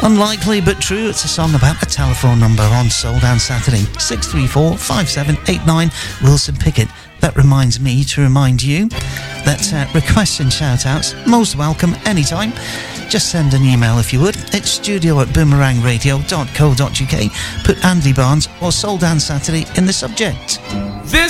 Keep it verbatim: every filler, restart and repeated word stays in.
Unlikely but true, it's a song about a telephone number on Soul Dance Saturday, six three four, five seven eight nine, Wilson Pickett. That reminds me to remind you that uh, requests and shout-outs, most welcome anytime. Just send an email if you would. It's studio at boomerang radio dot co dot uk. Put Andy Barnes or Soul Dance Saturday in the subject. This